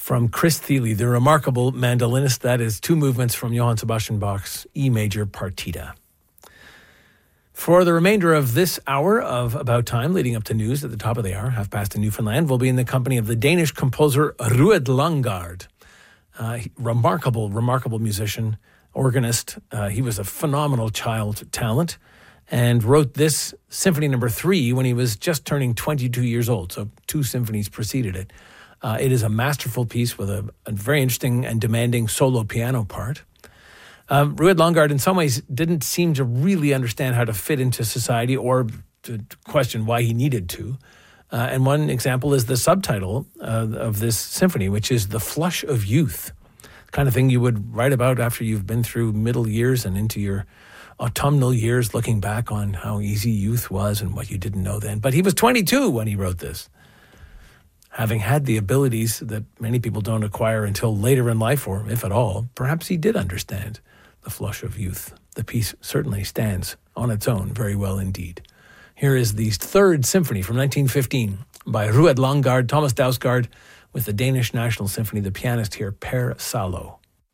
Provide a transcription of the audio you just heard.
From Chris Thile, the remarkable mandolinist. That is two movements from Johann Sebastian Bach's E major partita. For the remainder of this hour of About Time, leading up to news at the top of the hour, 1:30 in Newfoundland, we'll be in the company of the Danish composer Rued Langgaard. Remarkable musician, organist. He was a phenomenal child talent and wrote this Symphony No. 3 when he was just turning 22 years old, so 2 symphonies preceded it. It is a masterful piece with a very interesting and demanding solo piano part. Rued Langgaard, in some ways, didn't seem to really understand how to fit into society or to question why he needed to. And one example is the subtitle of this symphony, which is The Flush of Youth. The kind of thing you would write about after you've been through middle years and into your autumnal years, looking back on how easy youth was and what you didn't know then. But he was 22 when he wrote this, having had the abilities that many people don't acquire until later in life, or if at all. Perhaps he did understand the flush of youth. The piece certainly stands on its own very well indeed. Here is the Third Symphony from 1915 by Rued Langgaard, Thomas Dausgaard, with the Danish National Symphony, the pianist here, Per Salo.